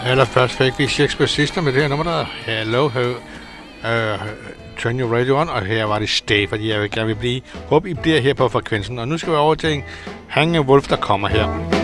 Allerførst fik vi Shakespeare Sister med det her nummer, der Hello, Turn Your Radio On, og her var det Stay, fordi jeg vil gerne håbe, I bliver her på frekvensen. Og nu skal vi over til en Hanging Wolf, der kommer her.